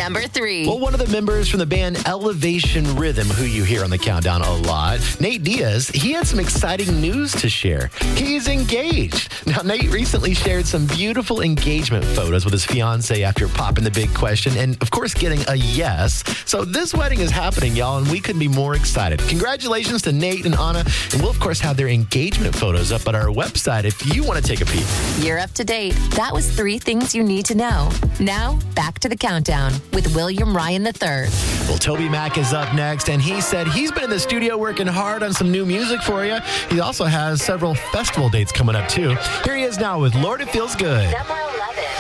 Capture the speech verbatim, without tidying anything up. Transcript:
Number three. Well, one of the members from the band Elevation Rhythm, who you hear on the countdown a lot, Nate Diaz, he had some exciting news to share. He's engaged. Now, Nate recently shared some beautiful engagement photos with his fiance after popping the big question and, of course, getting a yes. So this wedding is happening, y'all, and we couldn't be more excited. Congratulations to Nate and Anna, and we'll, of course, have their engagement photos up at our website if you want to take a peek. You're up to date. That was three things you need to know. Now, back to the countdown with William Ryan the third. Well, Toby Mac is up next, and he said he's been in the studio working hard on some new music for you. He also has several festival dates coming up, too. Here he is now with Lord, It Feels Good. Number